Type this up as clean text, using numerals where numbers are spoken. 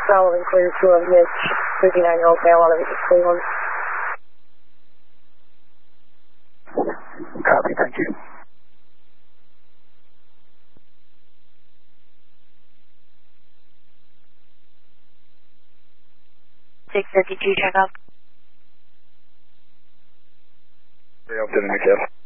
That will include two of Mitch, 59-year-old male out of Cleveland. Copy, thank you. 652, check out. Upton and McKiff.